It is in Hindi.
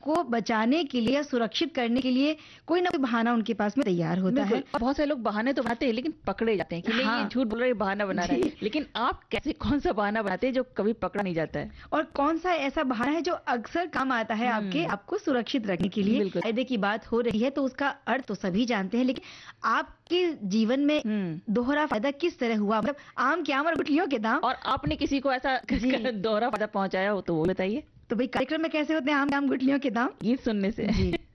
को बचाने के लिए या सुरक्षित करने के लिए कोई ना कोई बहाना उनके पास में तैयार होता है। बहुत सारे लोग बहाने तो बनाते हैं लेकिन पकड़े जाते हैं कि नहीं ये झूठ बोल रहे हैं, बहाना बना रहे हैं। लेकिन आप कैसे कौन सा बहाना बनाते हैं जो कभी पकड़ा नहीं जाता है? और कौन सा ऐसा बहाना है जो अक्सर काम आता है आपको सुरक्षित रखने के लिए? फायदे की बात हो रही है तो उसका अर्थ तो सभी जानते हैं, लेकिन आपके जीवन में दोहरा फायदा किस तरह हुआ? मतलब आम के आम और गुठलियों के दाम। और आपने किसी को ऐसा दोहरा फायदा पहुंचाया हो तो वो बताइए। तो भाई कार्यक्रम में कैसे होते हैं आम के आम गुठलियों के दाम? गीत सुनने से।